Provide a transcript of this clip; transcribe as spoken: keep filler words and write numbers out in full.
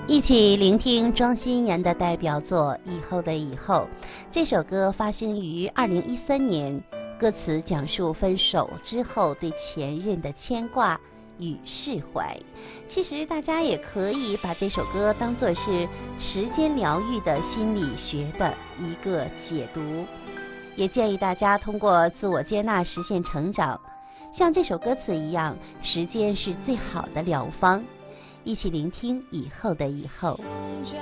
一起聆听庄心妍的代表作《以后的以后》。这首歌发行于二零一三年，歌词讲述分手之后对前任的牵挂与释怀。其实大家也可以把这首歌当作是时间疗愈的心理学的一个解读，也建议大家通过自我接纳实现成长。像这首歌词一样，时间是最好的疗方。一起聆听以后的以后。